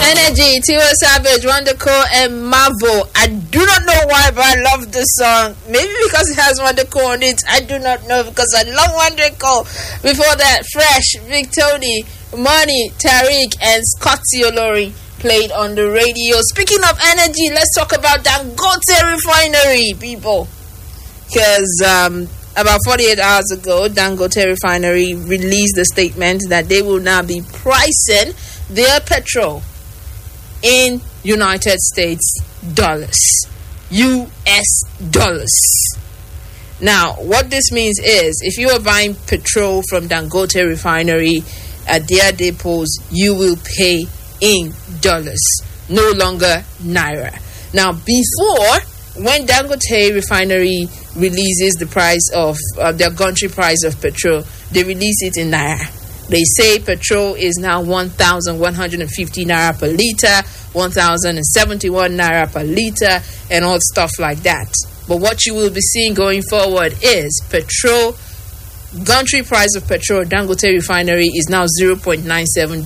Energy, Tiwa Savage, Wonderco, and Marvel. I do not know why, but I love this song. Maybe because it has Wonderco on it. I do not know, because I love Wonderco. Before that, Fresh, Big Tony, Money, Tariq, and Scotty Olori played on the radio. Speaking of energy, let's talk about Dangote Refinery, people. Because about 48 hours ago, Dangote Refinery released a statement that they will now be pricing their petrol in United States dollars, US dollars. Now, what this means is, if you are buying petrol from Dangote Refinery at their depots, you will pay in dollars, no longer naira. Now, before, when Dangote Refinery releases the price of their country price of petrol, they release it in naira. They say petrol is now 1,150 naira per liter, 1,071 naira per liter, and all stuff like that. But what you will be seeing going forward is petrol, country price of petrol, Dangote Refinery is now $0.97,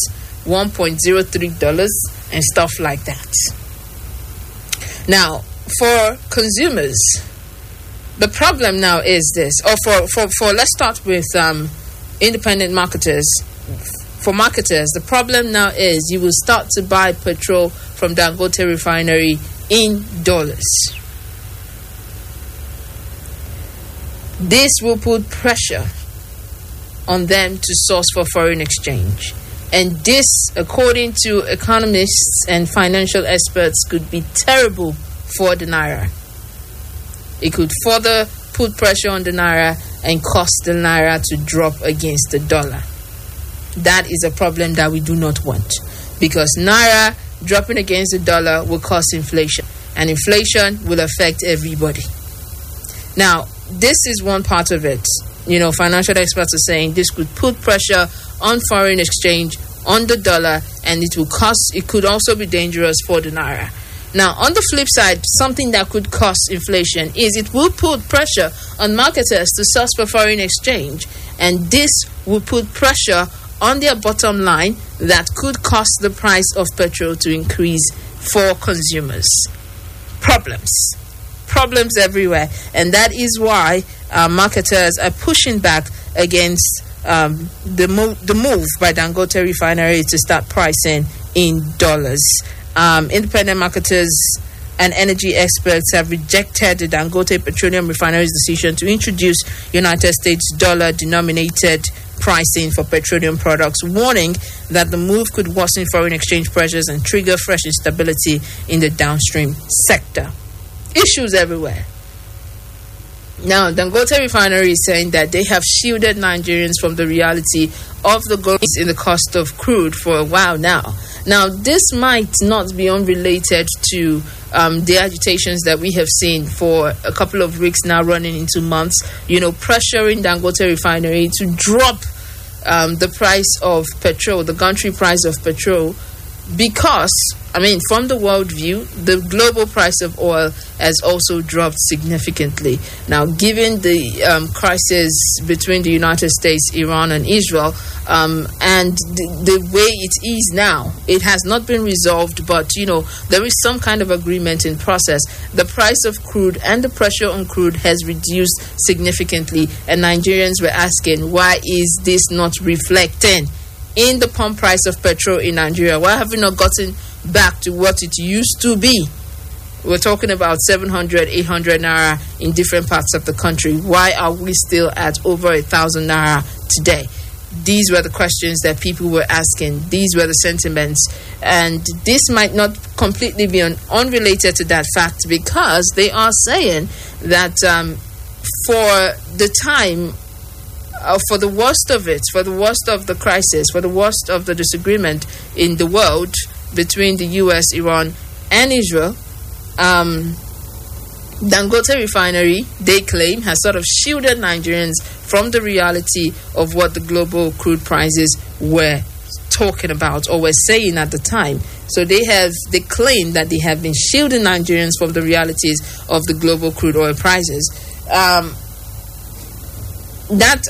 $1.03, and stuff like that. Now, for consumers, the problem now is this, or for let's start with independent marketers. For marketers, the problem now is you will start to buy petrol from Dangote Refinery in dollars. This will put pressure on them to source for foreign exchange. And this, according to economists and financial experts, could be terrible for the naira. It could further put pressure on the naira and cause the naira to drop against the dollar. That is a problem that we do not want, because naira dropping against the dollar will cause inflation, and inflation will affect everybody. Now, this is one part of it. You know, financial experts are saying this could put pressure on foreign exchange, on the dollar, and it could also be dangerous for the naira. Now, on the flip side, something that could cause inflation is it will put pressure on marketers to source for foreign exchange, and this will put pressure on their bottom line that could cause the price of petrol to increase for consumers. Problems everywhere, and that is why marketers are pushing back against the move by Dangote Refinery to start pricing in dollars. Independent marketers and energy experts have rejected the Dangote Petroleum Refinery's decision to introduce United States dollar-denominated pricing for petroleum products, warning that the move could worsen foreign exchange pressures and trigger fresh instability in the downstream sector. Issues everywhere. Now, Dangote Refinery is saying that they have shielded Nigerians from the reality of the growth in the cost of crude for a while now. Now, this might not be unrelated to the agitations that we have seen for a couple of weeks now, running into months, pressuring Dangote Refinery to drop the price of petrol, the country price of petrol, because, from the world view, the global price of oil has also dropped significantly. Now, given the crisis between the United States, Iran, and Israel, and the way it is now, it has not been resolved, but, there is some kind of agreement in process. The price of crude and the pressure on crude has reduced significantly, and Nigerians were asking, why is this not reflecting in the pump price of petrol in Nigeria? Why have we not gotten back to what it used to be? We're talking about 700, 800 naira in different parts of the country. Why are we still at over 1,000 naira today? These were the questions that people were asking. These were the sentiments. And this might not completely be unrelated to that fact, because they are saying that for the time, for the worst of it, for the worst of the crisis, for the worst of the disagreement in the world between the US, Iran, and Israel, Dangote Refinery, they claim, has sort of shielded Nigerians from the reality of what the global crude prices were talking about or were saying at the time. So they claim that they have been shielding Nigerians from the realities of the global crude oil prices. That